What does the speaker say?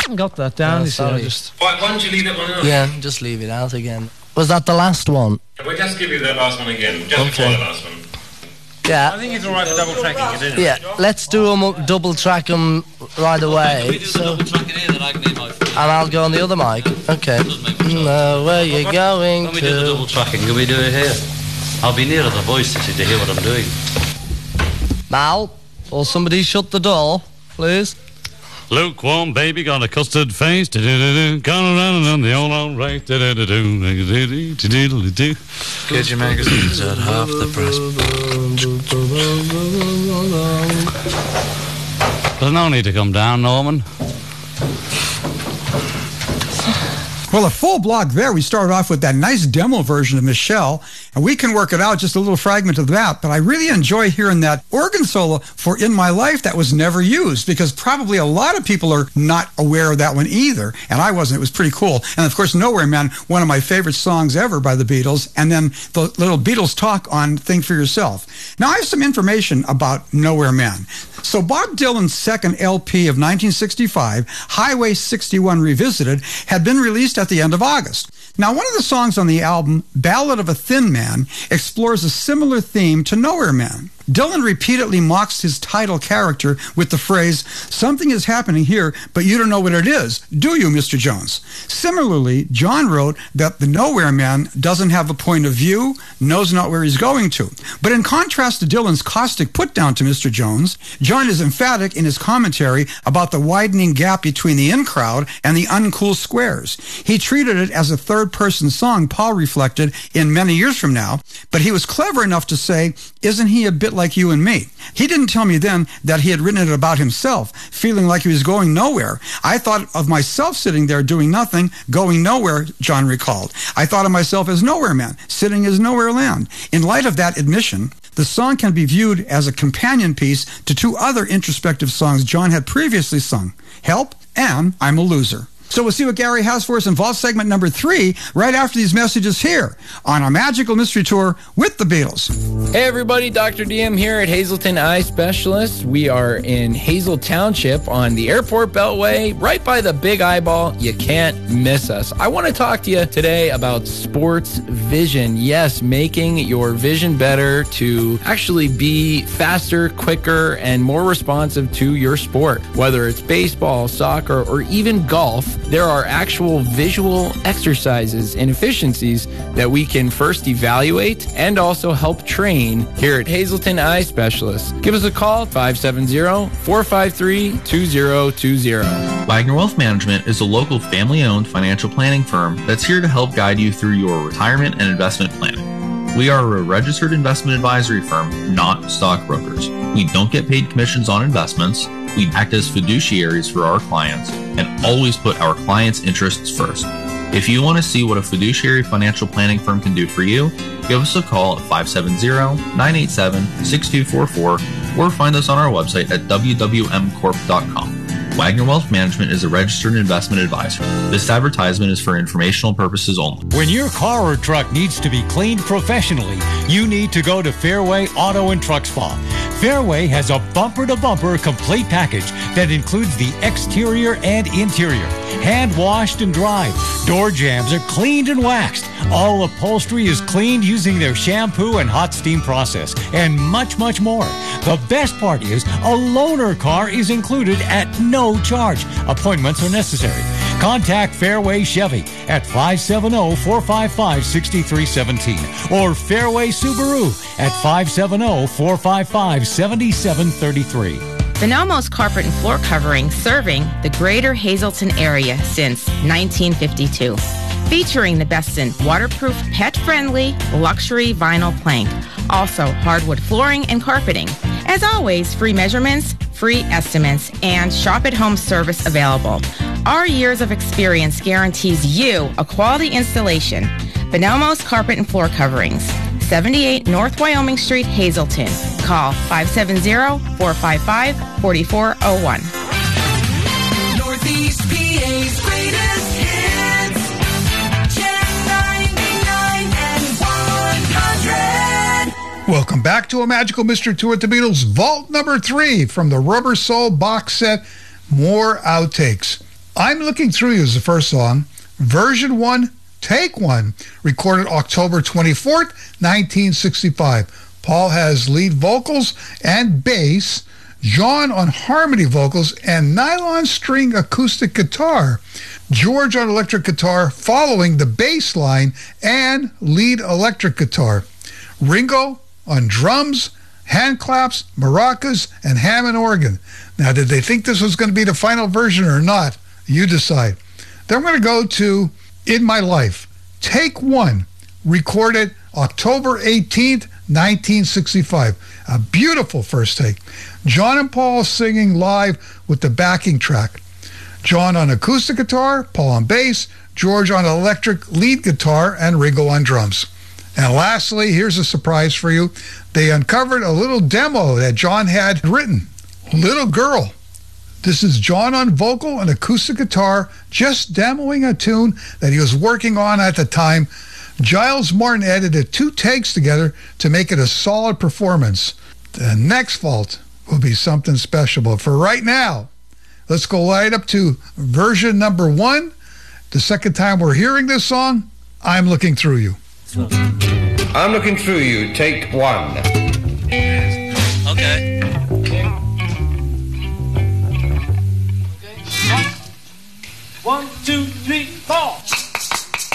haven't got that down. You see, sorry. Why don't you leave that one out? Yeah, just leave it out again. Was that the last one? We'll just give you the last one again, just before the last one. Yeah. I think it's alright for double tracking it, isn't it? Yeah, let's do them, double track them right away. And I'll go on the other mic. Okay. No, where you going When we do the double tracking, can we do it here? I'll be nearer the voice to hear what I'm doing. Mal, or somebody shut the door, please. Lukewarm baby got a custard face. Gone around on the old right. Get your magazines at half the price. There's no need to come down, Norman. Well, a full block there. We started off with that nice demo version of Michelle, and we can work it out, just a little fragment of that. But I really enjoy hearing that organ solo for In My Life that was never used, because probably a lot of people are not aware of that one either, and I wasn't. It was pretty cool. And of course, Nowhere Man, one of my favorite songs ever by the Beatles, and then the little Beatles talk on Think for Yourself. Now, I have some information about Nowhere Man. So Bob Dylan's second LP of 1965, Highway 61 Revisited, had been released at the end of August. Now, one of the songs on the album, Ballad of a Thin Man, explores a similar theme to Nowhere Man. Dylan repeatedly mocks his title character with the phrase, "Something is happening here, but you don't know what it is, do you, Mr. Jones?" Similarly, John wrote that the Nowhere Man doesn't have a point of view, knows not where he's going to. But in contrast to Dylan's caustic put-down to Mr. Jones, John is emphatic in his commentary about the widening gap between the in-crowd and the uncool squares. He treated it as a third-person song, Paul reflected, in Many Years From Now, but he was clever enough to say, "Isn't he a bit like you and me?" He didn't tell me then that he had written it about himself, feeling like he was going nowhere. I thought of myself sitting there doing nothing, going nowhere, John recalled. I thought of myself as Nowhere Man, sitting as Nowhere Land. In light of that admission, the song can be viewed as a companion piece to two other introspective songs John had previously sung, Help and I'm a Loser. So we'll see what Gary has for us in Vault segment number 3 right after these messages here on our Magical Mystery Tour with the Beatles. Hey everybody, Dr. DM here at Hazelton Eye Specialists. We are in Hazel Township on the Airport Beltway, right by the Big Eyeball. You can't miss us. I want to talk to you today about sports vision. Yes, making your vision better to actually be faster, quicker, and more responsive to your sport. Whether it's baseball, soccer, or even golf, there are actual visual exercises and efficiencies that we can first evaluate and also help train here at Hazelton Eye Specialists. Give us a call at 570-453-2020. Wagner Wealth Management is a local family-owned financial planning firm that's here to help guide you through your retirement and investment planning. We are a registered investment advisory firm, not stockbrokers. We don't get paid commissions on investments. We act as fiduciaries for our clients and always put our clients' interests first. If you want to see what a fiduciary financial planning firm can do for you, give us a call at 570-987-6244 or find us on our website at wwmcorp.com. Wagner Wealth Management is a registered investment advisor. This advertisement is for informational purposes only. When your car or truck needs to be cleaned professionally, you need to go to Fairway Auto and Truck Spa. Fairway has a bumper-to-bumper complete package that includes the exterior and interior, hand-washed and dried. Door jambs are cleaned and waxed. All upholstery is cleaned using their shampoo and hot steam process, and much, much more. The best part is a loaner car is included at no charge. Appointments are necessary. Contact Fairway Chevy at 570-455-6317 or Fairway Subaru at 570-455-7733. Bonomo's Carpet and Floor Covering, serving the greater Hazelton area since 1952. Featuring the best in waterproof, pet-friendly, luxury vinyl plank. Also, hardwood flooring and carpeting. As always, free measurements, free estimates, and shop-at-home service available. Our years of experience guarantees you a quality installation. Bonomo's Carpet and Floor Coverings. 78 North Wyoming Street, Hazelton. Call 570-455-4401. Northeast PA's greatest hits. Channel 99 and 100. Welcome back to a Magical Mystery Tour with the Beatles, Vault number 3 from the Rubber Soul box set, More Outtakes. I'm Looking Through You is the first song. Version 1, Take 1, recorded October 24th, 1965. Paul has lead vocals and bass, John on harmony vocals and nylon string acoustic guitar, George on electric guitar following the bass line and lead electric guitar, Ringo on drums, hand claps, maracas, and Hammond organ. Now, did they think this was going to be the final version or not? You decide. Then we're going to go to In My Life, Take 1, recorded October 18th, 1965. A beautiful first take. John and Paul singing live with the backing track. John on acoustic guitar, Paul on bass, George on electric lead guitar, and Ringo on drums. And lastly, here's a surprise for you. They uncovered a little demo that John had written, Little Girl. This is John on vocal and acoustic guitar, just demoing a tune that he was working on at the time. Giles Martin edited 2 takes together to make it a solid performance. The next vault will be something special. But for right now, let's go right up to version number 1. The second time we're hearing this song, I'm Looking Through You. I'm Looking Through You, take 1.